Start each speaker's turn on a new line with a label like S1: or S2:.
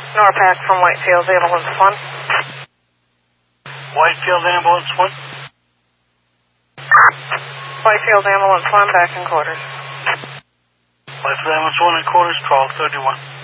S1: Norpac from Whitefield Ambulance 1.
S2: Whitefield Ambulance 1?
S1: Whitefield Ambulance 1, back in quarters.
S2: Whitefield Ambulance 1 in quarters, call 31.